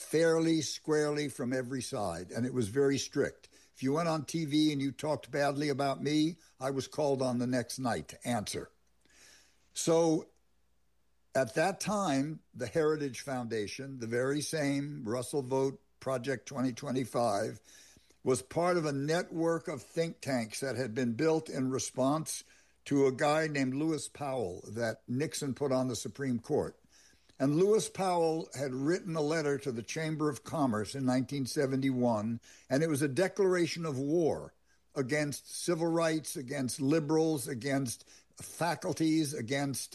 fairly, squarely from every side, and it was very strict. If you went on TV and you talked badly about me, I was called on the next night to answer. So at that time, the Heritage Foundation, the very same Russell Vogt Project 2025, was part of a network of think tanks that had been built in response to a guy named Lewis Powell that Nixon put on the Supreme Court. And Lewis Powell had written a letter to the Chamber of Commerce in 1971, and it was a declaration of war against civil rights, against liberals, against faculties, against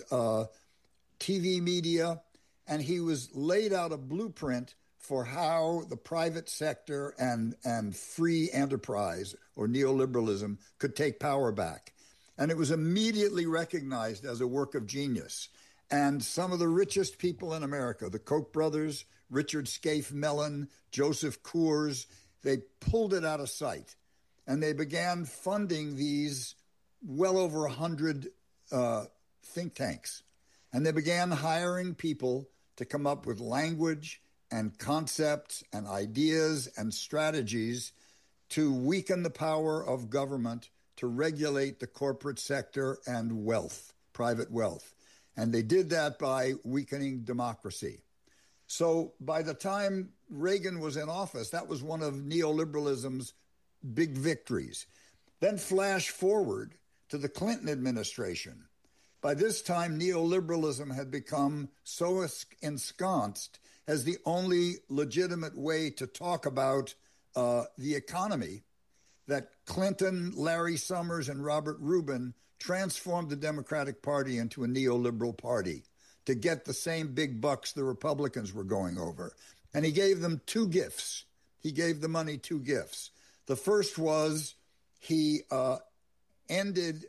TV media. And he was laid out a blueprint for how the private sector and free enterprise or neoliberalism could take power back. And it was immediately recognized as a work of genius. And some of the richest people in America, the Koch brothers, Richard Scaife Mellon, Joseph Coors, they pulled it out of sight. And they began funding these well over 100 think tanks. And they began hiring people to come up with language and concepts and ideas and strategies to weaken the power of government to regulate the corporate sector and wealth, private wealth. And they did that by weakening democracy. So by the time Reagan was in office, that was one of neoliberalism's big victories. Then flash forward to the Clinton administration. By this time, neoliberalism had become so ensconced as the only legitimate way to talk about the economy that Clinton, Larry Summers, and Robert Rubin transformed the Democratic Party into a neoliberal party to get the same big bucks the Republicans were going over. And he gave them two gifts. He gave the money two gifts. The first was he ended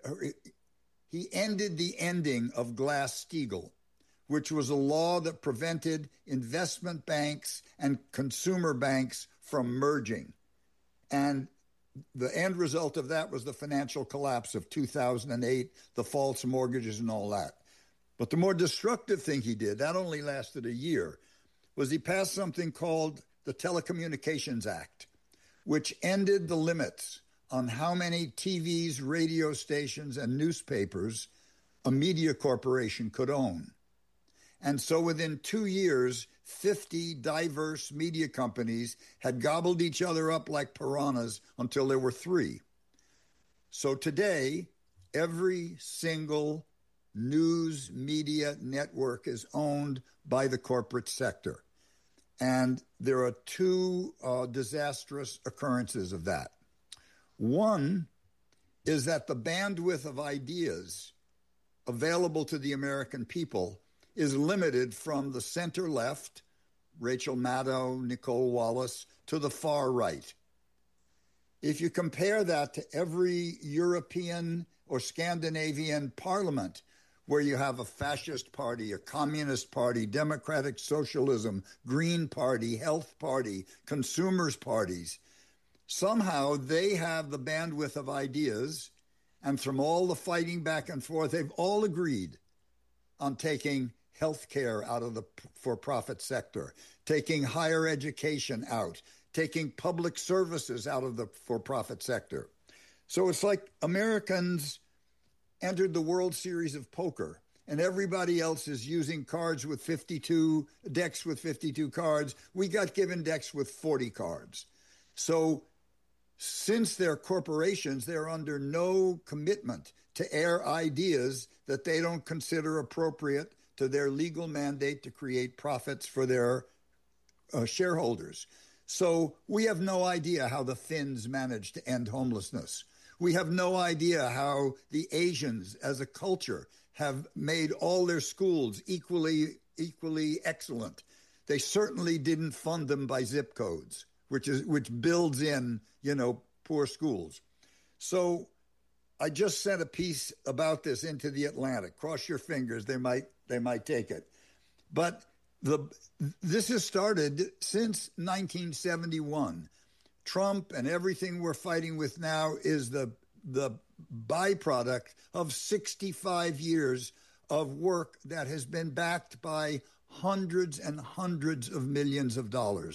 the ending of Glass-Steagall, which was a law that prevented investment banks and consumer banks from merging. And the end result of that was the financial collapse of 2008, the false mortgages and all that. But the more destructive thing he did, that only lasted a year, was he passed something called the Telecommunications Act, which ended the limits on how many TVs, radio stations, and newspapers a media corporation could own. And so within 2 years, 50 diverse media companies had gobbled each other up like piranhas until there were 3. So today, every single news media network is owned by the corporate sector. And there are 2 disastrous occurrences of that. One is that the bandwidth of ideas available to the American people is limited from the center left, Rachel Maddow, Nicole Wallace, to the far right. If you compare that to every European or Scandinavian parliament where you have a fascist party, a communist party, democratic socialism, Green Party, Health Party, consumers parties, somehow they have the bandwidth of ideas, and from all the fighting back and forth, they've all agreed on taking healthcare out of the for-profit sector, taking higher education out, taking public services out of the for-profit sector. So it's like Americans entered the World Series of Poker, and everybody else is using decks with 52 cards. We got given decks with 40 cards. So since they're corporations, they're under no commitment to air ideas that they don't consider appropriate to their legal mandate to create profits for their shareholders. So we have no idea how the Finns managed to end homelessness. We have no idea how the Asians as a culture have made all their schools equally excellent. They certainly didn't fund them by zip codes, which builds in, poor schools. So I just sent a piece about this into the Atlantic. Cross your fingers, they might take it. But this has started since 1971. Trump and everything we're fighting with now is the byproduct of 65 years of work that has been backed by hundreds and hundreds of millions of dollars.